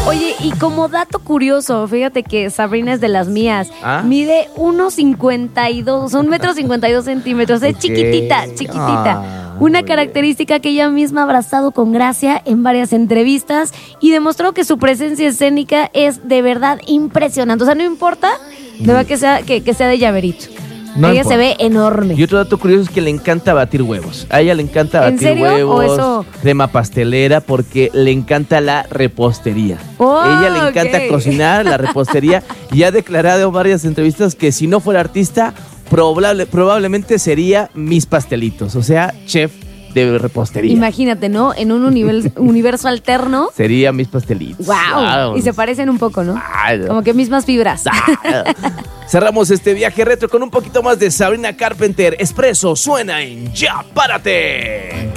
Oye, y como dato curioso, fíjate que Sabrina es de las mías. ¿Ah? Mide 1,52, 1,52 centímetros. Es chiquitita. Una característica que ella misma ha abrazado con gracia en varias entrevistas y demostró que su presencia escénica es de verdad impresionante. O sea, no importa de verdad que sea de llaverito. No ella importa. se ve enorme. Y otro dato curioso es que le encanta batir huevos. A ella le encanta ¿En batir serio? ¿O huevos, eso? crema pastelera, porque le encanta la repostería. Oh, Ella le encanta ok. cocinar, la repostería, y ha declarado en varias entrevistas que si no fuera artista, probablemente sería Mis Pastelitos, o sea, chef de repostería. Imagínate, ¿no? En un universo alterno. Sería Mis Pastelitos. ¡Wow! Y se parecen un poco, ¿no? Claro. Como que mismas fibras. Cerramos este viaje retro con un poquito más de Sabrina Carpenter. Expreso suena en Ya Párate.